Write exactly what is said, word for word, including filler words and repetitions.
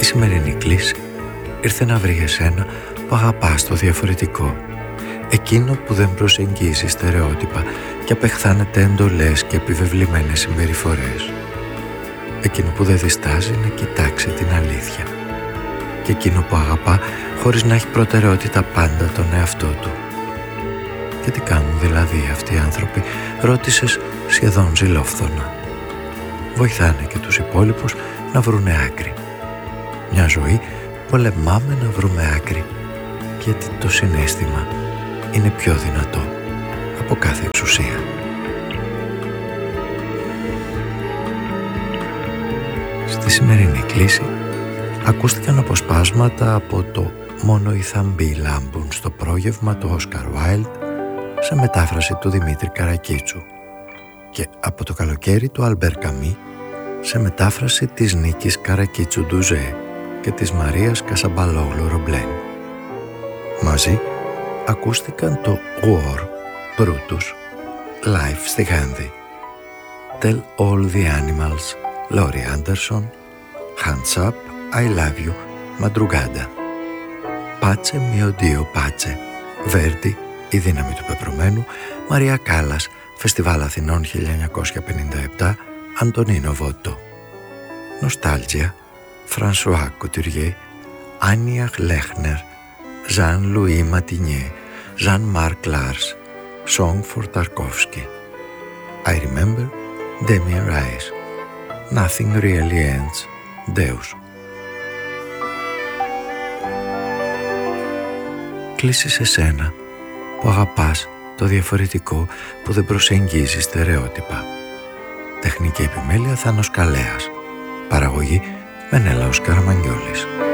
σημερινή κλίση ήρθε να βρει εσένα που αγαπάς το διαφορετικό, εκείνο που δεν προσεγγίζει στερεότυπα και απεχθάνεται εντολές και επιβεβλημένες συμπεριφορές, εκείνο που δεν διστάζει να κοιτάξει την αλήθεια και εκείνο που αγαπά χωρίς να έχει προτεραιότητα πάντα τον εαυτό του. Και τι κάνουν δηλαδή αυτοί οι άνθρωποι, ρώτησες σχεδόν ζηλόφθονα. Βοηθάνε και τους υπόλοιπους να βρουνε άκρη. Μια ζωή πολεμάμε να βρούμε άκρη, γιατί το συναίσθημα είναι πιο δυνατό από κάθε εξουσία. Στη σημερινή κλίση ακούστηκαν αποσπάσματα από το «Μόνο οι θαμποί λάμπουν» στο πρόγευμα του Όσκαρ Βάιλντ σε μετάφραση του Δημήτρη Καρακίτσου και από το καλοκαίρι του Αλμπέρ Καμί σε μετάφραση της Νίκης Καρακίτσου Ντουζέ και της Μαρίας Κασαμπαλόγλου Ρομπλέν. Μαζί ακούστηκαν το War, Brutus, Life στη Χάνδη, Tell All the Animals, Laurie Anderson, Hands Up, I Love You, Madrugada, Pace Mio Dio Pace, Verdi, Η δύναμη του πεπρωμένου, Μαρία Κάλλας, Φεστιβάλ Αθηνών χίλια εννιακόσια πενήντα επτά, Αντωνίνο Βότο. Νοστάλτζια, Φρανσουά Κοτυριέ, Άνια Λέχνερ, Ζαν Λουί Ματινιέ, Ζαν Μάρκ Λάρς, Song for Tarkovsky. I Remember, Damien Rice, Nothing Really Ends, Deus. Κλείσει σε σένα που αγαπάς το διαφορετικό που δεν προσεγγίζει στερεότυπα. Τεχνική επιμέλεια Θάνος Καλέας. Παραγωγή Μενέλαος Καραμαγγιόλης.